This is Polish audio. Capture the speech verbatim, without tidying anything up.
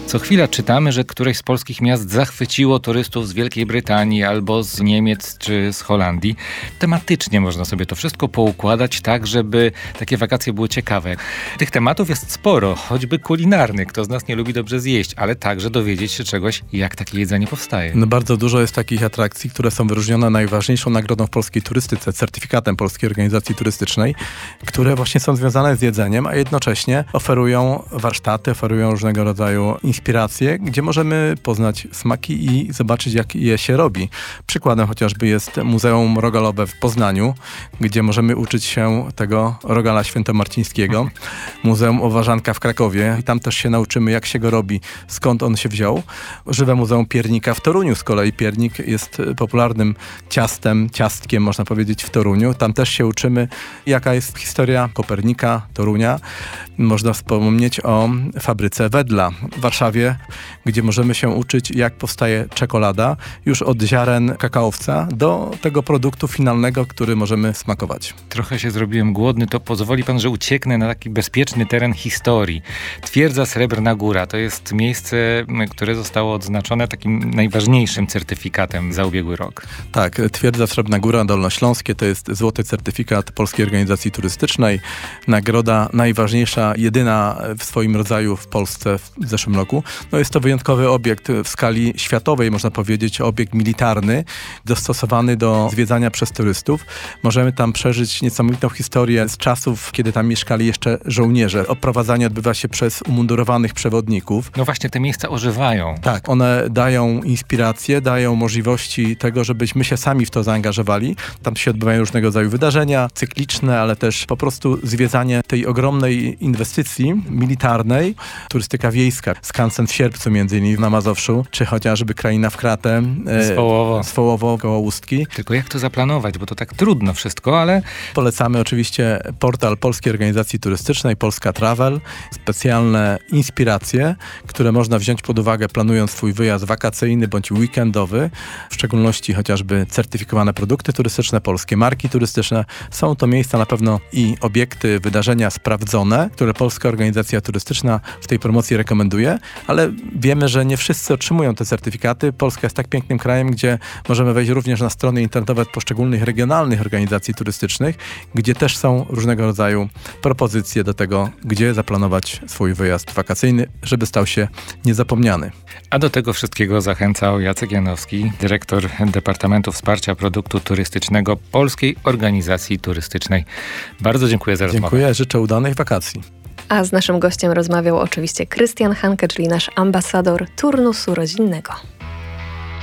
Co chwila czytamy, że któreś z polskich miast zachwyciło turystów z Wielkiej Brytanii albo z Niemiec czy z Holandii. Tematycznie można sobie to wszystko poukładać tak, żeby takie wakacje były ciekawe. Tych tematów jest sporo, choćby kulinarnych. Kto z nas nie lubi dobrze zjeść, ale także dowiedzieć się czegoś, jak takie jedzenie powstaje. No bardzo dużo jest takich atrakcji, które są wyróżnione najważniejszą nagrodą w polskiej turystyce, certyfikatem Polskiej Organizacji Turystycznej, które właśnie są związane z jedzeniem, a jednocześnie oferują warsztaty, oferują różnego rodzaju inspiracje, gdzie możemy poznać smaki i zobaczyć, jak je się robi. Przykładem chociażby jest Muzeum Rogalowe w Poznaniu, gdzie możemy uczyć się tego rogala świętomarcińskiego. Muzeum Owarzanka w Krakowie i tam też się nauczymy, jak się go robi, skąd on się wziął. Żywe Muzeum Piernika w Toruniu z kolei. Piernik jest popularnym ciastem, ciastkiem można powiedzieć w Toruniu. Tam też się uczymy, jaka jest historia Kopernika, Torunia. Można wspomnieć o fabryce Wedla w Warszawie, gdzie możemy się uczyć, jak powstaje czekolada już od ziaren kakaowca do tego produktu finalnego, który możemy smakować. Trochę się zrobiłem głodny, to pozwoli pan, że ucieknę na taki bezpieczny teren historii. Twierdza Srebrna Góra to jest miejsce, które zostało odznaczone takim najważniejszym certyfikatem za ubiegły rok. Tak, Twierdza Srebrna Góra Dolnośląskie to jest złoty certyfikat Polskiej Organizacji Turystycznej. Nagroda najważniejsza, jedyna w swoim rodzaju w Polsce w zeszłym roku. No jest to wyjątkowy obiekt w skali światowej, można powiedzieć, obiekt militarny, dostosowany do zwiedzania przez turystów. Możemy tam przeżyć niesamowitą historię z czasów, kiedy tam mieszkali jeszcze żołnierze. Oprowadzanie odbywa się przez umundurowanych przewodników. No właśnie, te miejsca ożywają. Tak, one dają inspirację, dają możliwości tego, żebyśmy się sami w to zaangażowali. Tam się odbywają różnego rodzaju wydarzenia cykliczne, ale też po prostu zwiedzanie tej ogromnej inwestycji militarnej. Turystyka wiejska, skansen w Sierpcu między innymi na Mazowszu, czy chociażby Kraina w Kratę, Swołowo. Swołowo koło Ustki. Tylko jak to zaplanować, bo to tak trudno wszystko, ale... Polecamy oczywiście portal Polskiej Organizacji Turystycznej, Polska Travel. Specjalne inspiracje, które można wziąć pod uwagę, planując swój wyjazd wakacyjny bądź weekendowy. W szczególności chociażby certyfikowane produkty turystyczne, polskie marki turystyczne. Są to miejsca na pewno i obiekty, wydarzenia sprawdzone, które Polska Organizacja Turystyczna w tej promocji rekomenduje, ale wiemy, że nie wszyscy otrzymują te certyfikaty. Polska jest tak pięknym krajem, gdzie możemy wejść również na strony internetowe poszczególnych regionalnych organizacji turystycznych, gdzie też są różnego rodzaju propozycje do tego, gdzie zaplanować swój wyjazd wakacyjny, żeby stał się niezapomniany. A do tego wszystkiego zachęcał Jacek Janowski, dyrektor Departamentu Wsparcia Produktu Turystycznego Polskiej Organizacji Turystycznej. Bardzo dziękuję za rozmowę. Dziękuję, życzę udanych wakacji. A z naszym gościem rozmawiał oczywiście Krystian Hanke, czyli nasz ambasador turnusu rodzinnego.